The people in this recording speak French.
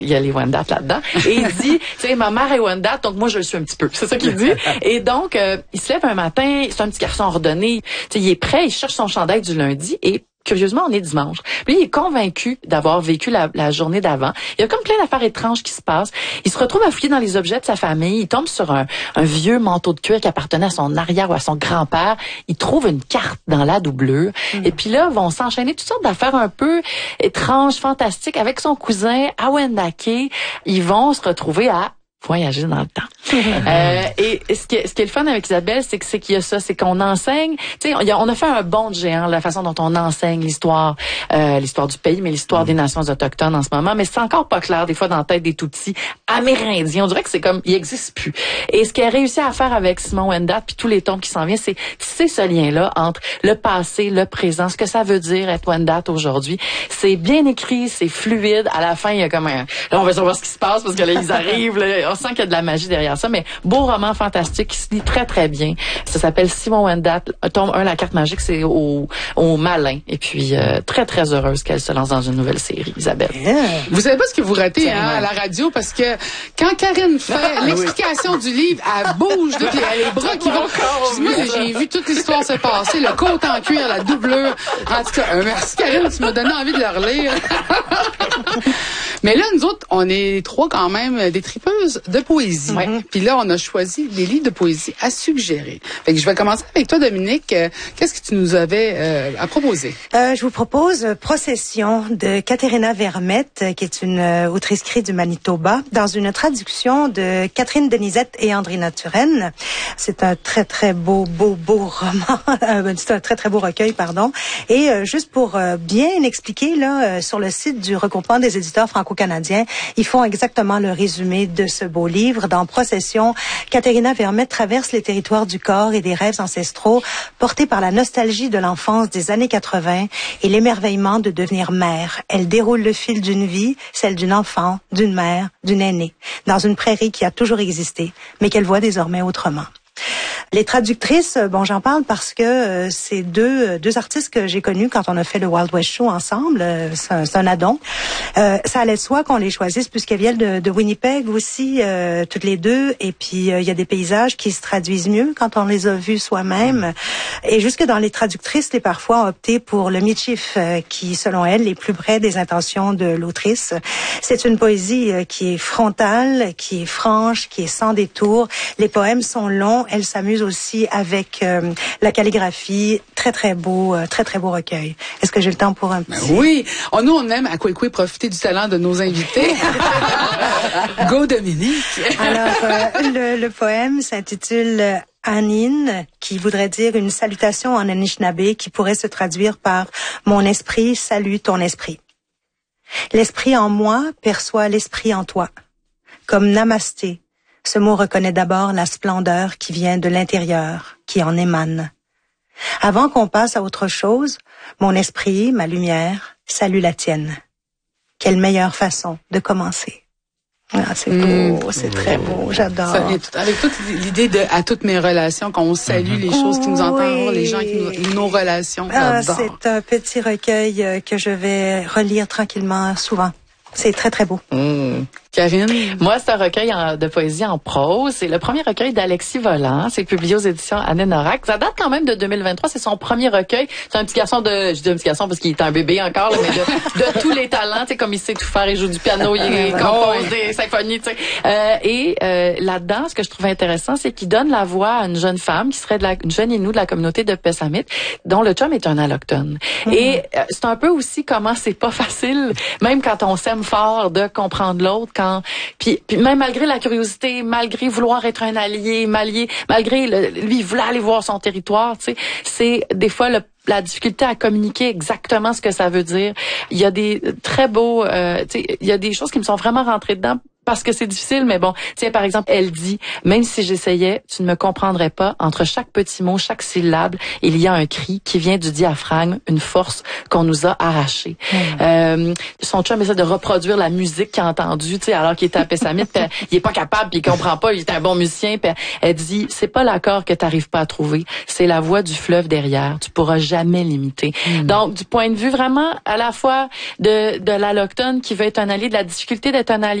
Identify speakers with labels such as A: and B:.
A: Il y a les Wendat là-dedans. Et il dit, tu sais, ma mère est Wendat, donc moi, je le suis un petit peu. C'est ça qu'il dit. Et donc, il se lève un matin, c'est un petit garçon ordonné. Tu sais, il est prêt, il cherche son chandail du lundi et curieusement, on est dimanche. Puis il est convaincu d'avoir vécu la journée d'avant. Il y a comme plein d'affaires étranges qui se passent. Il se retrouve à fouiller dans les objets de sa famille. Il tombe sur un vieux manteau de cuir qui appartenait à son arrière ou à son grand-père. Il trouve une carte dans la doublure. Et puis là, vont s'enchaîner toutes sortes d'affaires un peu étranges, fantastiques. Avec son cousin, à Wendake, ils vont se retrouver à voyager dans le temps. Et ce qui est le fun avec Isabelle, c'est qu'il y a ça, c'est qu'on enseigne, tu sais, on a fait un bond de géant, la façon dont on enseigne l'histoire du pays, mais l'histoire des nations autochtones en ce moment, mais c'est encore pas clair des fois dans la tête des tout-petits amérindiens. On dirait que c'est comme, il existe plus. Et ce qu'elle a réussi à faire avec Simon Wendat puis tous les tomes qui s'en viennent, c'est tisser ce lien-là entre le passé, le présent, ce que ça veut dire être Wendat aujourd'hui. C'est bien écrit, c'est fluide. À la fin, il y a comme là, on va savoir ce qui se passe parce que là, ils arrivent, là, on sent qu'il y a de la magie derrière ça, mais beau roman fantastique qui se lit très, très bien. Ça s'appelle Simon Wendat. Tome 1, La carte magique, c'est au malin. Et puis, très, très heureuse qu'elle se lance dans une nouvelle série, Isabelle.
B: Yeah. Vous savez pas ce que vous ratez à la radio, parce que quand Karine fait l'explication du livre, elle bouge, là, puis elle a les bras qui vont. Moi, j'ai vu toute l'histoire se passer, le côte en cuir, la doublure. En tout cas, merci Karine, tu m'as donné envie de le relire. Mais là, nous autres, on est trois quand même des tripeuses de poésie. Puis là, on a choisi des livres de poésie à suggérer. Fait que je vais commencer avec toi, Dominique. Qu'est-ce que tu nous avais à proposer?
C: Je vous propose Procession de Katerina Vermette, qui est une autrice-crie du Manitoba, dans une traduction de Catherine Denisette et Andrina Turenne. C'est un très, très beau roman. C'est un très, très beau recueil, pardon. Et juste pour bien expliquer, là, sur le site du regroupement des éditeurs franco-canadiens, ils font exactement le résumé de ce beau livre. Dans Procession, Katerina Vermette traverse les territoires du corps et des rêves ancestraux, portés par la nostalgie de l'enfance des années 80 et l'émerveillement de devenir mère. Elle déroule le fil d'une vie, celle d'une enfant, d'une mère, d'une aînée, dans une prairie qui a toujours existé, mais qu'elle voit désormais autrement. Les traductrices, bon, j'en parle parce que c'est deux artistes que j'ai connus quand on a fait le Wild West Show ensemble. C'est un addon. Ça allait de soi qu'on les choisisse puisqu'elles viennent de Winnipeg aussi, toutes les deux. Et puis, il y a des paysages qui se traduisent mieux quand on les a vus soi-même. Et jusque dans les traductrices, les parfois ont opté pour le Michif, qui, selon elles, est plus près des intentions de l'autrice. C'est une poésie qui est frontale, qui est franche, qui est sans détour. Les poèmes sont longs. Elle s'amuse aussi avec la calligraphie. Très, très beau recueil. Est-ce que j'ai le temps pour un petit...
B: Oui. Nous, on aime à Kwekwe profiter du talent de nos invités. Go, Dominique.
C: Alors, le poème s'intitule Anin, qui voudrait dire une salutation en Anishinaabe, qui pourrait se traduire par « Mon esprit salue ton esprit ». L'esprit en moi perçoit l'esprit en toi. Comme namasté, ce mot reconnaît d'abord la splendeur qui vient de l'intérieur, qui en émane. Avant qu'on passe à autre chose, mon esprit, ma lumière, salue la tienne. Quelle meilleure façon de commencer. Ah, c'est beau, c'est très beau, j'adore.
B: Ça vient avec toute l'idée de à toutes mes relations, qu'on salue les choses qui nous entourent, les gens qui nos relations. J'adore.
C: C'est un petit recueil que je vais relire tranquillement souvent. C'est très, très beau.
B: Karine?
A: Moi, c'est un recueil de poésie en prose. C'est le premier recueil d'Alexis Volant. C'est publié aux éditions Anne-Norac. Ça date quand même de 2023. C'est son premier recueil. C'est un petit garçon je dis un petit garçon parce qu'il est un bébé encore, là, mais de tous les talents. Tu sais, comme il sait tout faire, il joue du piano, il compose des symphonies, tu sais. Là-dedans, ce que je trouve intéressant, c'est qu'il donne la voix à une jeune femme qui serait une jeune Innu de la communauté de Pessamit, dont le chum est un allochtone. Et c'est un peu aussi comment c'est pas facile, même quand on s'aime fort, de comprendre l'autre. Puis même malgré la curiosité, malgré vouloir être un allié, malgré lui il voulait aller voir son territoire, tu sais, c'est des fois la difficulté à communiquer exactement ce que ça veut dire. Il y a des très beaux, tu sais, il y a des choses qui me sont vraiment rentrées dedans. parce que c'est difficile, mais bon, tiens, par exemple, elle dit, même si j'essayais, tu ne me comprendrais pas. Entre chaque petit mot, chaque syllabe, il y a un cri qui vient du diaphragme, une force qu'on nous a arrachée. Son chum essaie de reproduire la musique qu'il a entendue, tu sais, alors qu'il était à Pessamit, puis il est pas capable, puis il comprend pas, il est un bon musicien, puis elle dit, c'est pas l'accord que t'arrives pas à trouver, c'est la voix du fleuve derrière, tu pourras jamais l'imiter. Donc, du point de vue vraiment, à la fois de l'allochtone qui veut être un allié, de la difficulté d'être un allié,